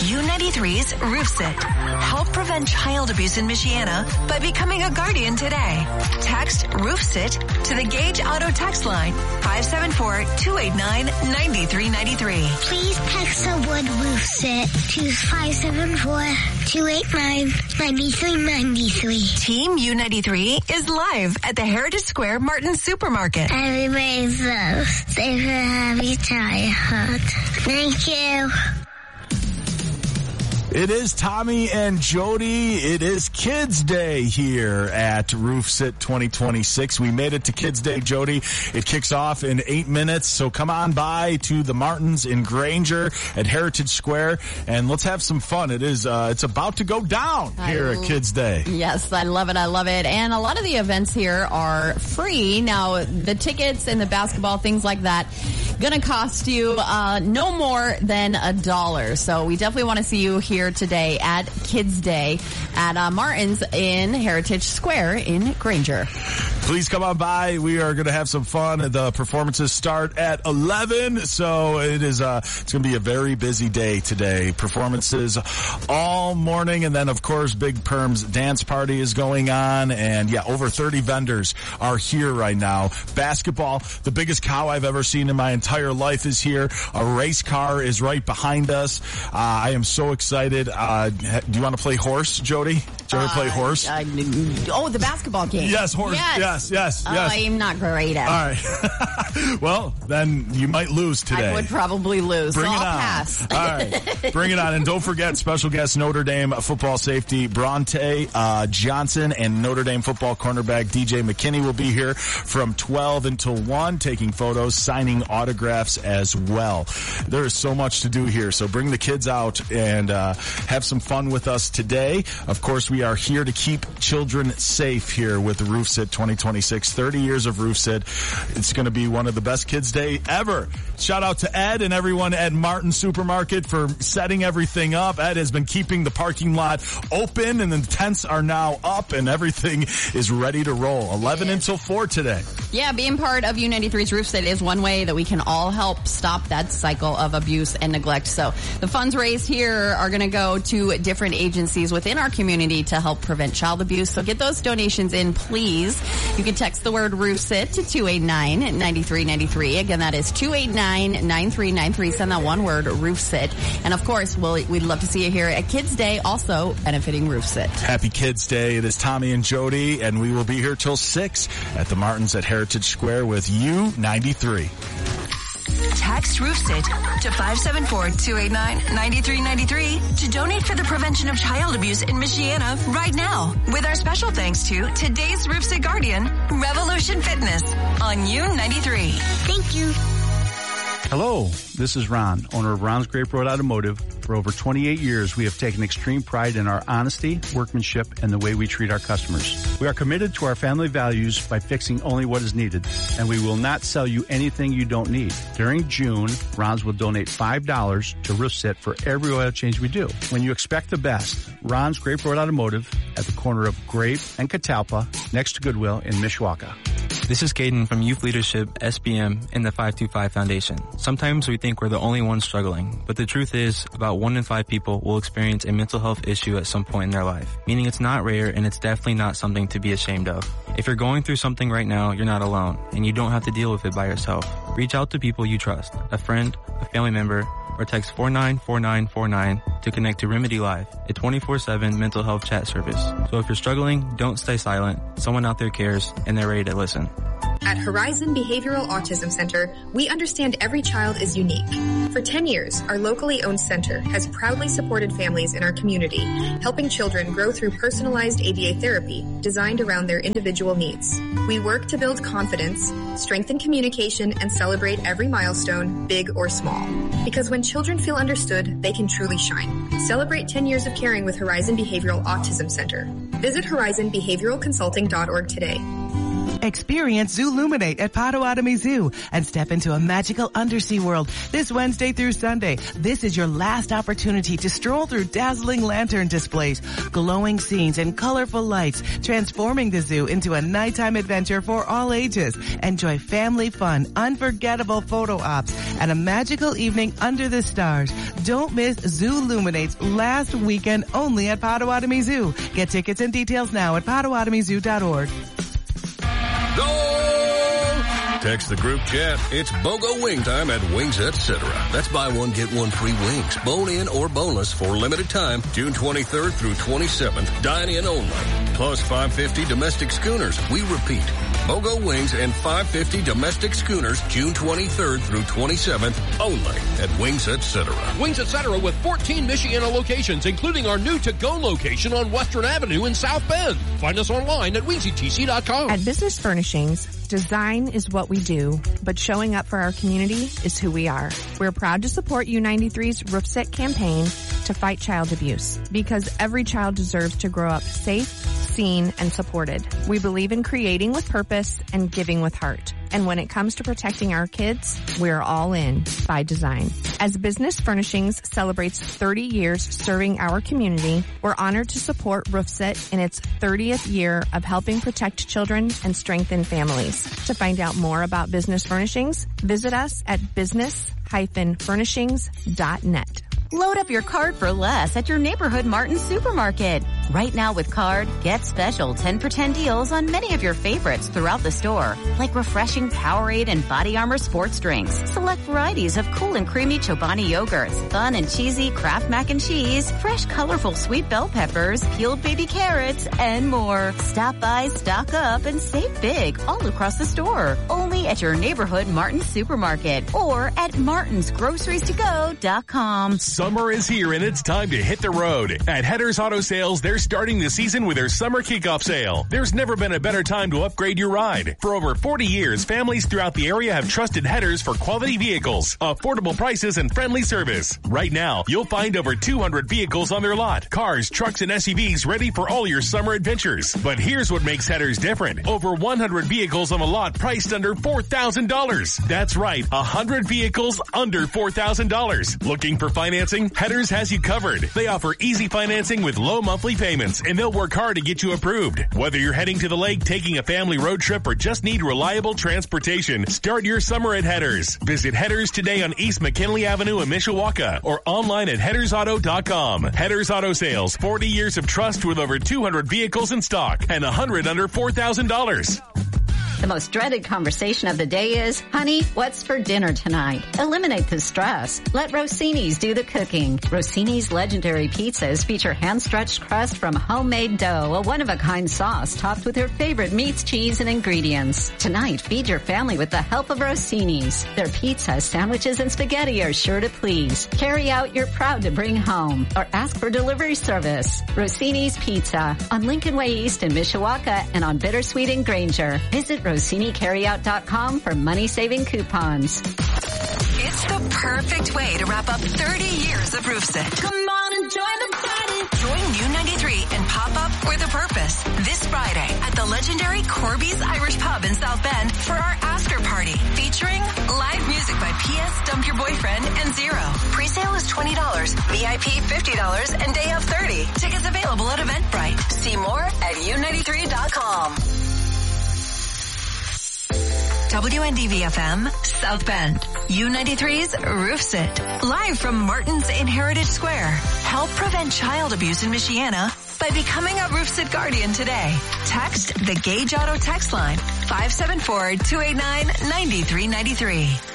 U93's Roof Sit. Help prevent child abuse in Michiana by becoming a guardian today. Text Roof Sit to the Gage Auto text line 574-289-9393. Please text the word Roof Sit to 574-289-9393. Team U93 is live at the Heritage Square Martin Supermarket. Everybody's love. Safe and happy childhood. Thank you. It is Tommy and Jody. It is Kids Day here at Roof Sit 2026. We made it to Kids Day, Jody. It kicks off in 8 minutes, so come on by to the Martins in Granger at Heritage Square, and let's have some fun. It's about to go down here at Kids Day. Yes, I love it. I love it. And a lot of the events here are free. Now, the tickets and the basketball, things like that, gonna cost you no more than $1. So we definitely want to see you here today at Kids Day at Martin's in Heritage Square in Granger. Please come on by. We are going to have some fun. The performances start at 11, so it's going to be a very busy day today. Performances all morning, and then, of course, Big Perm's dance party is going on, and, yeah, over 30 vendors are here right now. Basketball, the biggest cow I've ever seen in my entire life is here. A race car is right behind us. I am so excited. Do you want to play horse, Jody? Do you ever play horse? The basketball game. Yes, horse. Yes. I'm not great at it. All right. Well, then you might lose today. I would probably lose. Bring so it I'll on. Pass. All right. Bring it on. And don't forget special guest Notre Dame football safety Bronte Johnson and Notre Dame football cornerback DJ McKinney will be here from 12 until 1, taking photos, signing autographs as well. There is so much to do here, so bring the kids out and have some fun with us today. Of course, we are here to keep children safe here with the Roof Sit 2026. 30 years of Roof Sit. It's going to be one of the best Kids Day ever. Shout out to Ed and everyone at Martin Supermarket for setting everything up. Ed has been keeping the parking lot open, and the tents are now up, and everything is ready to roll. 11 until 4 today. Yeah, being part of U93's Roof Sit is one way that we can all help stop that cycle of abuse and neglect. So the funds raised here are going to go to different agencies within our community to help prevent child abuse. So get those donations in, please. You can text the word Roof Sit to 289-9393. Again, that is 289-9393. Send that one word, Roof Sit. And of course, we'd love to see you here at Kids Day, also benefiting Roof Sit. Happy Kids Day. It is Tommy and Jody, and we will be here till 6 at the Martins at Heritage Square with U93. Text Roof Sit to 574-289-9393 to donate for the prevention of child abuse in Michiana right now. With our special thanks to today's Roof Sit guardian, Revolution Fitness on U93. Thank you. Hello, this is Ron, owner of Ron's Grape Road Automotive. For over 28 years, we have taken extreme pride in our honesty, workmanship, and the way we treat our customers. We are committed to our family values by fixing only what is needed, and we will not sell you anything you don't need. During June, Ron's will donate $5 to Roof Sit for every oil change we do. When you expect the best, Ron's Grape Road Automotive at the corner of Grape and Catalpa, next to Goodwill in Mishawaka. This is Caden from Youth Leadership SBM in the 525 Foundation. Sometimes we think we're the only ones struggling, but the truth is about 1 in 5 people will experience a mental health issue at some point in their life, meaning it's not rare and it's definitely not something to be ashamed of. If you're going through something right now, you're not alone, and you don't have to deal with it by yourself. Reach out to people you trust, a friend, a family member, or text 494949 to connect to Remedy Live, a 24/7 mental health chat service. So if you're struggling, don't stay silent. Someone out there cares, and they're ready to listen. At Horizon Behavioral Autism Center, we understand every child is unique. For 10 years, our locally owned center has proudly supported families in our community, helping children grow through personalized ABA therapy designed around their individual needs. We work to build confidence, strengthen communication, and celebrate every milestone, big or small. Because when children feel understood, they can truly shine. Celebrate 10 years of caring with Horizon Behavioral Autism Center. Visit horizonbehavioralconsulting.org today. Experience Zooluminate at Potawatomi Zoo and step into a magical undersea world this Wednesday through Sunday. This is your last opportunity to stroll through dazzling lantern displays, glowing scenes, and colorful lights, transforming the zoo into a nighttime adventure for all ages. Enjoy family fun, unforgettable photo ops, and a magical evening under the stars. Don't miss Zooluminate's last weekend only at Potawatomi Zoo. Get tickets and details now at PotawatomiZoo.org. Go! Text the group chat. It's BOGO wing time at Wings Etc. That's buy one, get one free wings. Bone in or boneless for limited time. June 23rd through 27th. Dine in only. Plus 550 domestic schooners. We repeat. BOGO wings and 550 domestic schooners June 23rd through 27th only at Wings Etc. Wings Etc. with 14 Michiana locations, including our new to-go location on Western Avenue in South Bend. Find us online at wingsetc.com. At Business Furnishings, design is what we do, but showing up for our community is who we are. We're proud to support U93's RoofSet campaign to fight child abuse, because every child deserves to grow up safe, seen, and supported. We believe in creating with purpose and giving with heart. And when it comes to protecting our kids, we're all in by design. As Business Furnishings celebrates 30 years serving our community, we're honored to support RoofSet in its 30th year of helping protect children and strengthen families. To find out more about Business Furnishings, visit us at business-furnishings.net. Load up your card for less at your neighborhood Martin Supermarket. Right now with card, get special 10 for 10 deals on many of your favorites throughout the store, like refreshing Powerade and Body Armor sports drinks, select varieties of cool and creamy Chobani yogurts, fun and cheesy Kraft mac and cheese, fresh colorful sweet bell peppers, peeled baby carrots, and more. Stop by, stock up, and save big all across the store. Only at your neighborhood Martin Supermarket or at martinsgroceries2go.com. Summer is here and it's time to hit the road. At Headers Auto Sales, they're starting the season with their summer kickoff sale. There's never been a better time to upgrade your ride. For over 40 years, families throughout the area have trusted Headers for quality vehicles, affordable prices, and friendly service. Right now, you'll find over 200 vehicles on their lot. Cars, trucks, and SUVs ready for all your summer adventures. But here's what makes Headers different. Over 100 vehicles on the lot priced under $4,000. That's right, 100 vehicles under $4,000. Looking for financing? Headers has you covered. They offer easy financing with low monthly payments, and they'll work hard to get you approved. Whether you're heading to the lake, taking a family road trip, or just need reliable transportation, start your summer at Headers. Visit Headers today on East McKinley Avenue in Mishawaka or online at headersauto.com. Headers Auto Sales, 40 years of trust with over 200 vehicles in stock and 100 under $4,000. The most dreaded conversation of the day is, honey, what's for dinner tonight? Eliminate the stress. Let Rossini's do the cooking. Rossini's legendary pizzas feature hand-stretched crust from homemade dough, a one-of-a-kind sauce topped with your favorite meats, cheese, and ingredients. Tonight, feed your family with the help of Rossini's. Their pizza, sandwiches, and spaghetti are sure to please. Carry out you're proud to bring home or ask for delivery service. Rossini's Pizza on Lincoln Way East in Mishawaka and on Bittersweet in Granger. Visit RossiniCarryout.com for money-saving coupons. It's the perfect way to wrap up 30 years of RoofSet. Come on and join the party. Join U93 and pop up with a purpose this Friday at the legendary Corby's Irish Pub in South Bend for our after party featuring live music by P.S. Dump Your Boyfriend and Zero. Presale is $20, VIP $50, and day of $30. Tickets available at Eventbrite. See more at U93.com. WNDV-FM, South Bend. U93's RoofSet. Live from Martin's in Heritage Square. Help prevent child abuse in Michiana by becoming a RoofSet Guardian today. Text the Gage Auto text line, 574-289-9393.